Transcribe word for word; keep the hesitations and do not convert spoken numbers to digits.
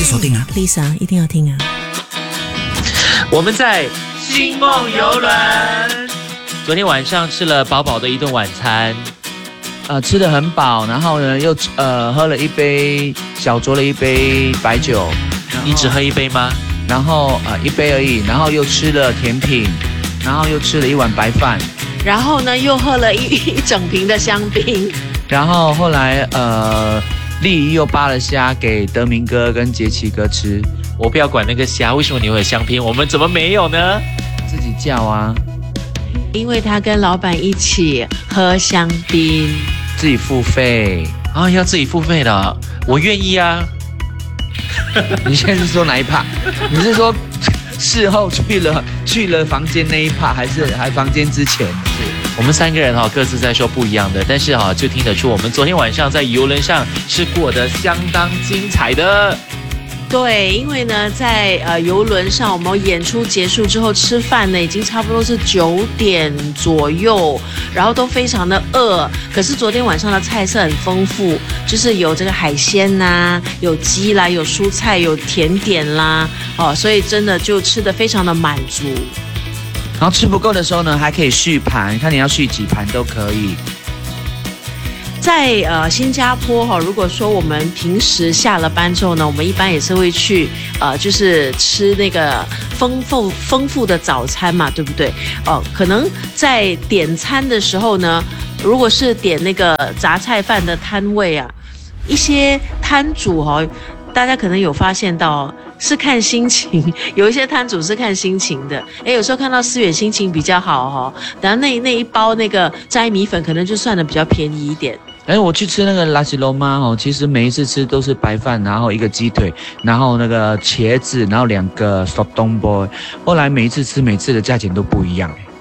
锁定啊 ，Lisa 一定要听啊。 我们在星梦游轮，昨天晚上吃了饱饱的一顿晚餐， 呃，吃得很饱，然后呢又呃喝了一杯小酌了一杯白酒。 你只喝一杯吗？ 然后呃一杯而已，然后又吃了甜品，然后又吃了一碗白饭， 然后呢又喝了一一整瓶的香槟， 然后后来呃丽又扒了虾给德明哥跟杰奇哥吃。 我不要管那个虾，为什么你会有香槟？我们怎么没有呢？ 自己叫啊， 因为他跟老板一起喝香槟， 自己付费啊，要自己付费的，我愿意啊。 你现在是说哪一趴？你是说事后去了去了房间那一趴，还是还房间之前？ 我们三个人哈、哦、各自在说不一样的，但是哈、哦、就听得出我们昨天晚上在游轮上是过得相当精彩的。 对，因为呢，在呃游轮上，我们演出结束之后吃饭呢，已经差不多是九点左右，然后都非常的饿。可是昨天晚上的菜色很丰富，就是有这个海鲜呐，有鸡啦，有蔬菜，有甜点啦，哦，所以真的就吃得非常的满足。 然后吃不够的时候呢，还可以续盘，看你要续几盘都可以。 在呃新加坡哈、哦，如果说我们平时下了班之后呢，我们一般也是会去呃，就是吃那个丰富丰富的早餐嘛，对不对？哦、呃，可能在点餐的时候呢，如果是点那个杂菜饭的摊位啊，一些摊主哈、哦，大家可能有发现到。是看心情，有一些摊主是看心情的。哎，有时候看到思远心情比较好哈、哦，然后那那一包那个斋米粉可能就算的比较便宜一点。 哎，我去吃那个拉西罗妈哦，其实每一次吃都是白饭，然后一个鸡腿，然后那个茄子，然后两个 sop don boy。后来每一次吃，每次的价钱都不一样。